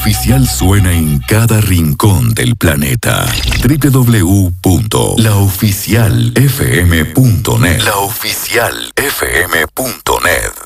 Oficial suena en cada rincón del planeta. www.laoficialfm.net. Laoficialfm.net.